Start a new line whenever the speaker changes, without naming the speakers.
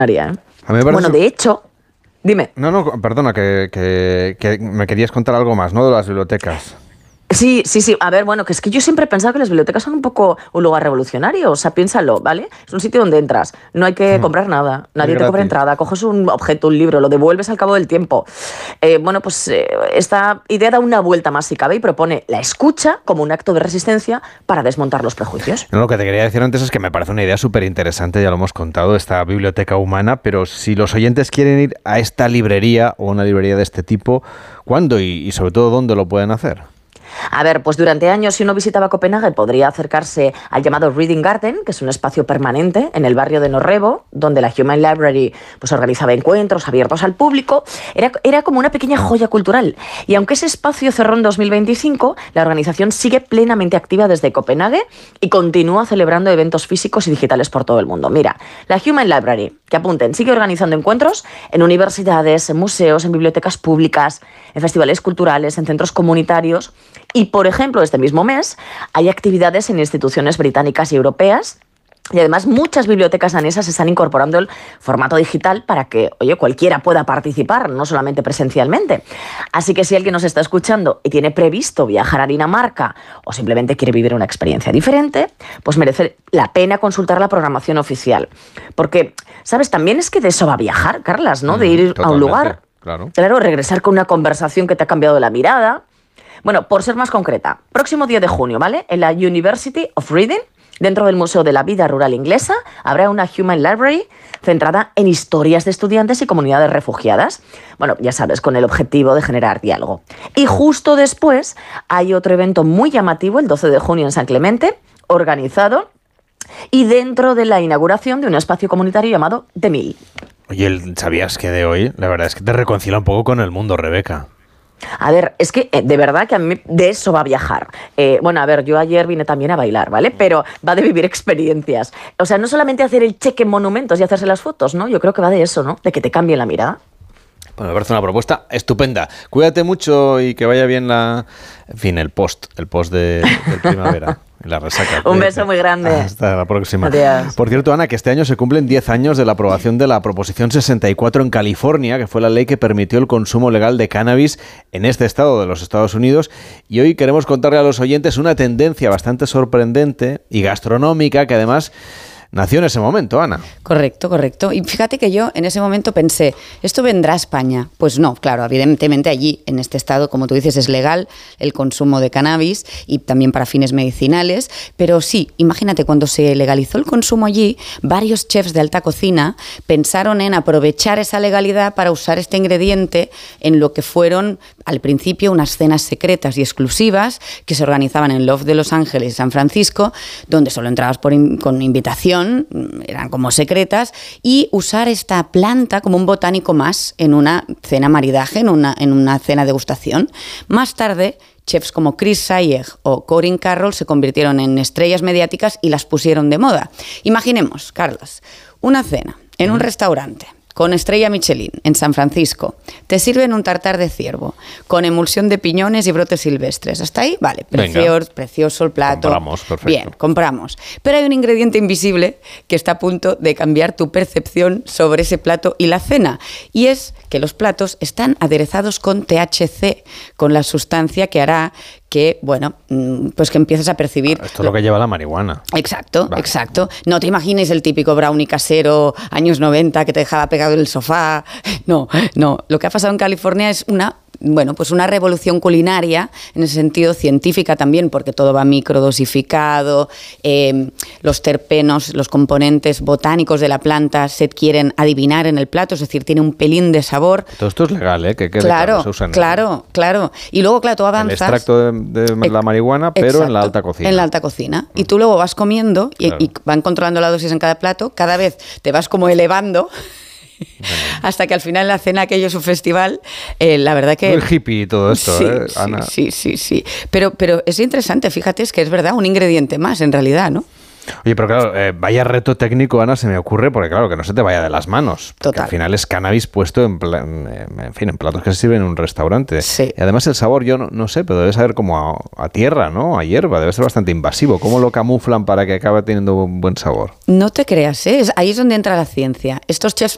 ¿eh?
A mí me parece...
Bueno, de hecho, dime.
No, perdona, que me querías contar algo más, ¿no? De las bibliotecas.
Sí. A ver, bueno, que es que yo siempre he pensado que las bibliotecas son un poco un lugar revolucionario. O sea, piénsalo, ¿vale? Es un sitio donde entras, no hay que comprar nada, nadie te cobra entrada, coges un objeto, un libro, lo devuelves al cabo del tiempo. Esta idea da una vuelta más si cabe y propone la escucha como un acto de resistencia para desmontar los prejuicios.
No, lo que te quería decir antes es que me parece una idea súper interesante, ya lo hemos contado, esta biblioteca humana, pero si los oyentes quieren ir a esta librería o una librería de este tipo, ¿cuándo y sobre todo dónde lo pueden hacer?
A ver, pues durante años, si uno visitaba Copenhague, podría acercarse al llamado Reading Garden, que es un espacio permanente en el barrio de Norrebo, donde la Human Library pues, organizaba encuentros abiertos al público. Era como una pequeña joya cultural. Y aunque ese espacio cerró en 2025, la organización sigue plenamente activa desde Copenhague y continúa celebrando eventos físicos y digitales por todo el mundo. Mira, la Human Library, que apunten, sigue organizando encuentros en universidades, en museos, en bibliotecas públicas, en festivales culturales, en centros comunitarios. Y, por ejemplo, este mismo mes hay actividades en instituciones británicas y europeas. Y además muchas bibliotecas danesas están incorporando el formato digital para que, cualquiera pueda participar, no solamente presencialmente. Así que si alguien nos está escuchando y tiene previsto viajar a Dinamarca o simplemente quiere vivir una experiencia diferente, pues merece la pena consultar la programación oficial. Porque, ¿sabes? También es que de eso va a viajar, Carlas, ¿no? De ir
Totalmente,
a un lugar,
claro,
regresar con una conversación que te ha cambiado la mirada. Bueno, por ser más concreta, próximo 10 de junio, ¿vale? En la University of Reading, dentro del Museo de la Vida Rural Inglesa, habrá una Human Library centrada en historias de estudiantes y comunidades refugiadas. Bueno, ya sabes, con el objetivo de generar diálogo. Y justo después hay otro evento muy llamativo, el 12 de junio en San Clemente, organizado y dentro de la inauguración de un espacio comunitario llamado The Mill.
Oye, ¿sabías que de hoy? La verdad es que te reconcilia un poco con el mundo, Rebeca.
A ver, es que de verdad que a mí de eso va a viajar. Yo ayer vine también a bailar, ¿vale? Pero va de vivir experiencias. O sea, no solamente hacer el cheque en monumentos y hacerse las fotos, ¿no? Yo creo que va de eso, ¿no? De que te cambien la mirada.
Bueno, me parece una propuesta estupenda. Cuídate mucho y que vaya bien el post de primavera. La resaca.
Un beso muy grande.
Hasta la próxima.
Adiós.
Por cierto, Ana, que este año se cumplen 10 años de la aprobación de la Proposición 64 en California, que fue la ley que permitió el consumo legal de cannabis en este estado de los Estados Unidos. Y hoy queremos contarle a los oyentes una tendencia bastante sorprendente y gastronómica que además nació en ese momento, Ana.
Correcto. Y fíjate que yo en ese momento pensé, ¿esto vendrá a España? Pues no, claro, evidentemente allí, en este estado, como tú dices, es legal el consumo de cannabis y también para fines medicinales, pero sí, imagínate, cuando se legalizó el consumo allí, varios chefs de alta cocina pensaron en aprovechar esa legalidad para usar este ingrediente en lo que fueron, al principio, unas cenas secretas y exclusivas que se organizaban en Loft de Los Ángeles y San Francisco, donde solo entrabas con invitación, eran como secretas, y usar esta planta como un botánico más en una cena maridaje, en una cena degustación. Más tarde, chefs como Chris Sayegh o Corinne Carroll se convirtieron en estrellas mediáticas y las pusieron de moda. Imaginemos, Carlos, una cena en un restaurante con estrella Michelin en San Francisco. Te sirven un tartar de ciervo con emulsión de piñones y brotes silvestres. ¿Hasta ahí? Vale, precioso el plato.
Compramos, perfecto.
Bien, compramos. Pero hay un ingrediente invisible que está a punto de cambiar tu percepción sobre ese plato y la cena. Y es que los platos están aderezados con THC, con la sustancia que hará que, pues que empieces a percibir...
Esto es lo que lleva la marihuana.
Exacto. No te imagines el típico brownie casero, años 90, que te dejaba pegado en el sofá. No. Lo que ha pasado en California es una revolución culinaria, en ese sentido científica también, porque todo va microdosificado, los terpenos, los componentes botánicos de la planta se quieren adivinar en el plato, es decir, tiene un pelín de sabor.
Todo esto es legal, ¿eh?
Claro. Y luego, claro, tú avanzas...
El extracto de la marihuana, pero exacto, en la alta cocina.
En la alta cocina. Y tú luego vas comiendo y van controlando la dosis en cada plato, cada vez te vas como elevando... Hasta que al final en la cena, aquello es un festival, la verdad que...
Muy hippie todo esto, Ana.
Sí. Pero es interesante, fíjate, es que es verdad, un ingrediente más en realidad, ¿no?
Oye, pero claro, vaya reto técnico, Ana, se me ocurre, porque claro, que no se te vaya de las manos.
Total.
Al final es cannabis puesto en platos que se sirven en un restaurante.
Sí.
Y además el sabor, yo no sé, pero debe saber como a tierra, ¿no? A hierba, debe ser bastante invasivo. ¿Cómo lo camuflan para que acabe teniendo un buen sabor?
No te creas, ahí es donde entra la ciencia. Estos chefs